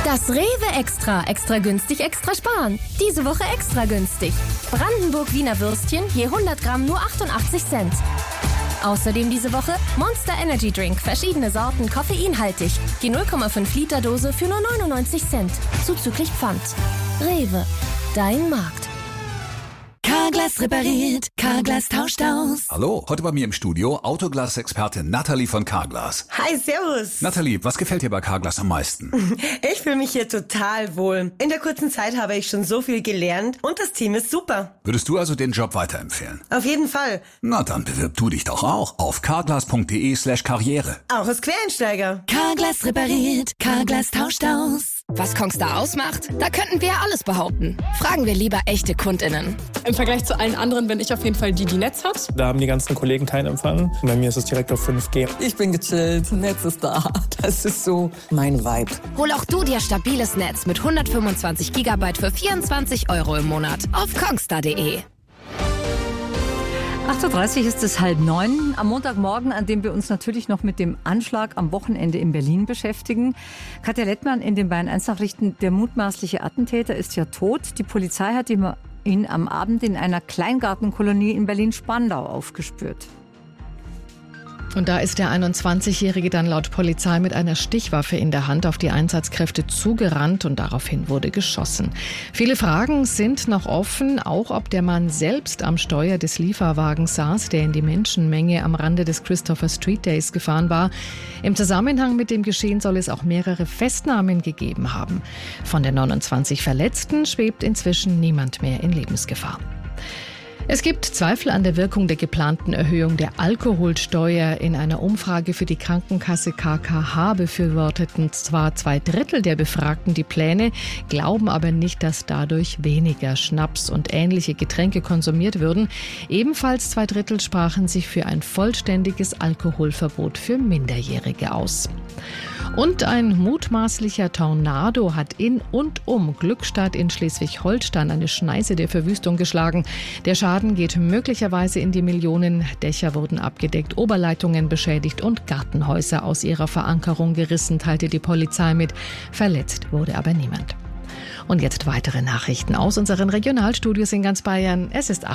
Das Rewe Extra. Extra günstig, extra sparen. Diese Woche extra günstig. Brandenburg-Wiener Würstchen je 100 Gramm nur 88 Cent. Außerdem diese Woche Monster Energy Drink. Verschiedene Sorten, koffeinhaltig. Die 0,5 Liter Dose für nur 99 Cent. Zuzüglich Pfand. Rewe. Dein Markt. Carglass repariert, Carglass tauscht aus. Hallo, heute bei mir im Studio Autoglas-Expertin Nathalie von Carglass. Hi, servus. Nathalie, was gefällt dir bei Carglass am meisten? Ich fühle mich hier total wohl. In der kurzen Zeit habe ich schon so viel gelernt und das Team ist super. Würdest du also den Job weiterempfehlen? Auf jeden Fall. Na, dann bewirb du dich doch auch auf carglass.de/karriere. Auch als Quereinsteiger. Carglass repariert, Carglass tauscht aus. Was Kongstar ausmacht? Da könnten wir ja alles behaupten. Fragen wir lieber echte KundInnen. Im Vergleich zu allen anderen bin ich auf jeden Fall die Netz hat. Da haben die ganzen Kollegen keinen Empfang. Bei mir ist es direkt auf 5G. Ich bin gechillt, Netz ist da. Das ist so mein Vibe. Hol auch du dir stabiles Netz mit 125 Gigabyte für 24 € im Monat auf kongstar.de. 8.30 Uhr ist es 8:30 am Montagmorgen, an dem wir uns natürlich noch mit dem Anschlag am Wochenende in Berlin beschäftigen. Katja Lettmann in den Bayern 1 Nachrichten. Der mutmaßliche Attentäter ist ja tot. Die Polizei hat ihn am Abend in einer Kleingartenkolonie in Berlin-Spandau aufgespürt. Und da ist der 21-Jährige dann laut Polizei mit einer Stichwaffe in der Hand auf die Einsatzkräfte zugerannt und daraufhin wurde geschossen. Viele Fragen sind noch offen, auch ob der Mann selbst am Steuer des Lieferwagens saß, der in die Menschenmenge am Rande des Christopher Street Days gefahren war. Im Zusammenhang mit dem Geschehen soll es auch mehrere Festnahmen gegeben haben. Von den 29 Verletzten schwebt inzwischen niemand mehr in Lebensgefahr. Es gibt Zweifel an der Wirkung der geplanten Erhöhung der Alkoholsteuer. In einer Umfrage für die Krankenkasse KKH befürworteten zwar 2/3 der Befragten die Pläne, glauben aber nicht, dass dadurch weniger Schnaps und ähnliche Getränke konsumiert würden. Ebenfalls 2/3 sprachen sich für ein vollständiges Alkoholverbot für Minderjährige aus. Und ein mutmaßlicher Tornado hat in und um Glückstadt in Schleswig-Holstein eine Schneise der Verwüstung geschlagen. Der Schaden geht möglicherweise in die Millionen. Dächer wurden abgedeckt, Oberleitungen beschädigt und Gartenhäuser aus ihrer Verankerung gerissen, teilte die Polizei mit. Verletzt wurde aber niemand. Und jetzt weitere Nachrichten aus unseren Regionalstudios in ganz Bayern. Es ist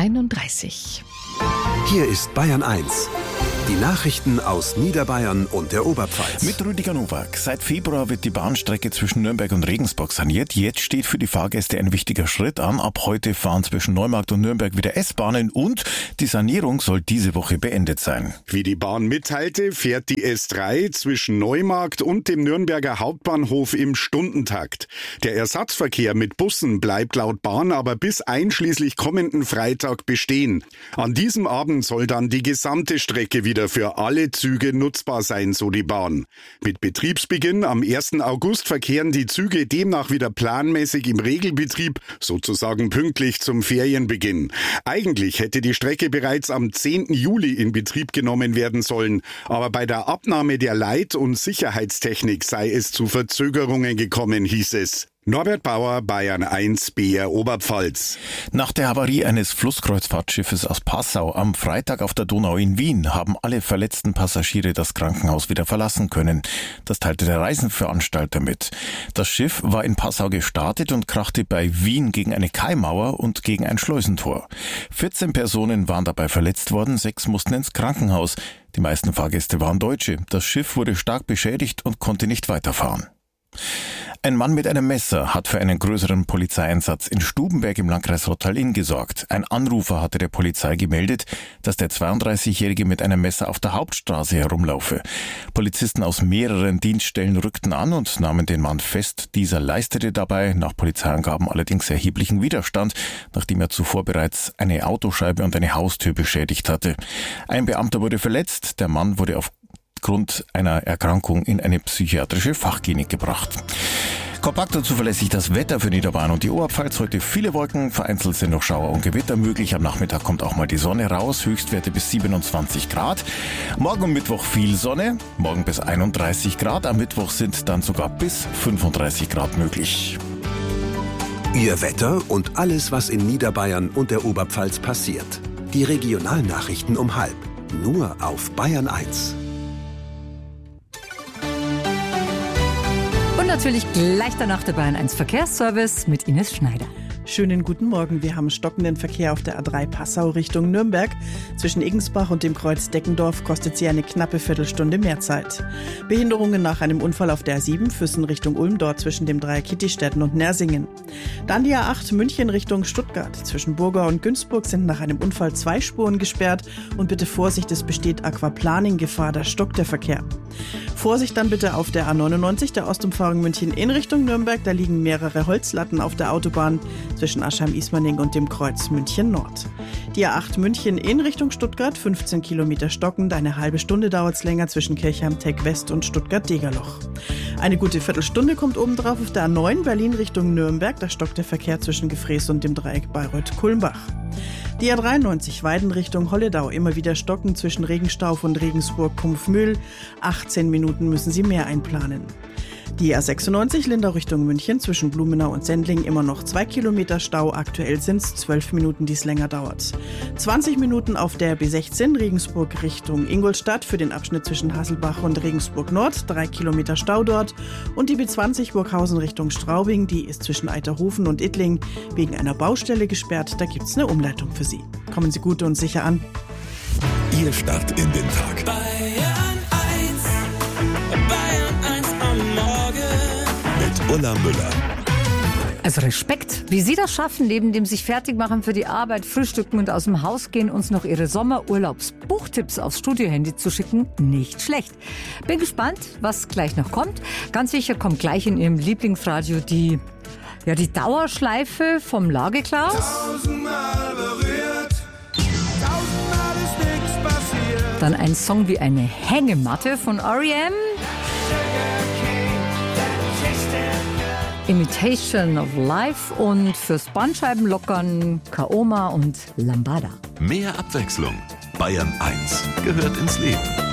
8:31 Uhr. Hier ist Bayern 1. Die Nachrichten aus Niederbayern und der Oberpfalz. Mit Rüdiger Nowak. Seit Februar wird die Bahnstrecke zwischen Nürnberg und Regensburg saniert. Jetzt steht für die Fahrgäste ein wichtiger Schritt an. Ab heute fahren zwischen Neumarkt und Nürnberg wieder S-Bahnen und die Sanierung soll diese Woche beendet sein. Wie die Bahn mitteilte, fährt die S3 zwischen Neumarkt und dem Nürnberger Hauptbahnhof im Stundentakt. Der Ersatzverkehr mit Bussen bleibt laut Bahn aber bis einschließlich kommenden Freitag bestehen. An diesem Abend soll dann die gesamte Strecke wieder für alle Züge nutzbar sein, so die Bahn. Mit Betriebsbeginn am 1. August verkehren die Züge demnach wieder planmäßig im Regelbetrieb, sozusagen pünktlich zum Ferienbeginn. Eigentlich hätte die Strecke bereits am 10. Juli in Betrieb genommen werden sollen, aber bei der Abnahme der Leit- und Sicherheitstechnik sei es zu Verzögerungen gekommen, hieß es. Norbert Bauer, Bayern 1, BR Oberpfalz. Nach der Havarie eines Flusskreuzfahrtschiffes aus Passau am Freitag auf der Donau in Wien haben alle verletzten Passagiere das Krankenhaus wieder verlassen können. Das teilte der Reisenveranstalter mit. Das Schiff war in Passau gestartet und krachte bei Wien gegen eine Kaimauer und gegen ein Schleusentor. 14 Personen waren dabei verletzt worden, 6 mussten ins Krankenhaus. Die meisten Fahrgäste waren Deutsche. Das Schiff wurde stark beschädigt und konnte nicht weiterfahren. Ein Mann mit einem Messer hat für einen größeren Polizeieinsatz in Stubenberg im Landkreis Rottal-Inn gesorgt. Ein Anrufer hatte der Polizei gemeldet, dass der 32-Jährige mit einem Messer auf der Hauptstraße herumlaufe. Polizisten aus mehreren Dienststellen rückten an und nahmen den Mann fest. Dieser leistete dabei nach Polizeiangaben allerdings erheblichen Widerstand, nachdem er zuvor bereits eine Autoscheibe und eine Haustür beschädigt hatte. Ein Beamter wurde verletzt, der Mann wurde aufgrund einer Erkrankung in eine psychiatrische Fachklinik gebracht. Kompakt und zuverlässig das Wetter für Niederbayern und die Oberpfalz. Heute viele Wolken, vereinzelt sind noch Schauer und Gewitter möglich. Am Nachmittag kommt auch mal die Sonne raus, Höchstwerte bis 27 Grad. Morgen und Mittwoch viel Sonne, morgen bis 31 Grad. Am Mittwoch sind dann sogar bis 35 Grad möglich. Ihr Wetter und alles, was in Niederbayern und der Oberpfalz passiert. Die Regionalnachrichten um 12:30. Nur auf Bayern 1. Und natürlich gleich danach der Bayern 1 Verkehrsservice mit Ines Schneider. Schönen guten Morgen. Wir haben stockenden Verkehr auf der A3 Passau Richtung Nürnberg. Zwischen Egensbach und dem Kreuz Deckendorf kostet sie eine knappe Viertelstunde mehr Zeit. Behinderungen nach einem Unfall auf der A7 Füssen Richtung Ulm, dort zwischen dem Dreieck Kittistetten und Nersingen. Dann die A8 München Richtung Stuttgart. Zwischen Burgau und Günzburg sind nach einem Unfall 2 Spuren gesperrt. Und bitte Vorsicht, es besteht Aquaplaning-Gefahr, da stockt der Verkehr. Vorsicht dann bitte auf der A99, der Ostumfahrung München in Richtung Nürnberg. Da liegen mehrere Holzlatten auf der Autobahn zwischen Aschheim-Ismaning und dem Kreuz München Nord. Die A8 München in Richtung Stuttgart, 15 Kilometer stockend. Eine halbe Stunde dauert es länger zwischen Kirchheim-Teck West und Stuttgart-Degerloch. Eine gute Viertelstunde kommt obendrauf auf der A9 Berlin Richtung Nürnberg. Da stockt der Verkehr zwischen Gefrees und dem Dreieck Bayreuth-Kulmbach. Die A93 Weiden Richtung Holledau, immer wieder stockend zwischen Regenstauf und Regensburg-Kumpfmühl. 18 Minuten müssen Sie mehr einplanen. Die A96 Lindau Richtung München zwischen Blumenau und Sendling immer noch 2 Kilometer Stau. Aktuell sind es 12 Minuten, die es länger dauert. 20 Minuten auf der B16 Regensburg Richtung Ingolstadt für den Abschnitt zwischen Hasselbach und Regensburg Nord. 3 Kilometer Stau dort. Und die B20 Burghausen Richtung Straubing, die ist zwischen Eiterhofen und Ittling wegen einer Baustelle gesperrt. Da gibt es eine Umleitung für Sie. Kommen Sie gut und sicher an. Ihr Start in den Tag. Bayern 1 am Morgen. Mit Ulla Müller. Also Respekt, wie Sie das schaffen, neben dem sich fertig machen für die Arbeit, frühstücken und aus dem Haus gehen, uns noch Ihre Sommerurlaubsbuchtipps aufs Studiohandy zu schicken, nicht schlecht. Bin gespannt, was gleich noch kommt. Ganz sicher kommt gleich in Ihrem Lieblingsradio die Dauerschleife vom Lageklaus. 1000-mal berührt, 1000-mal ist nichts passiert. Dann ein Song wie eine Hängematte von R.E.M. Imitation of Life und fürs Bandscheibenlockern Kaoma und Lambada. Mehr Abwechslung. Bayern 1 gehört ins Leben.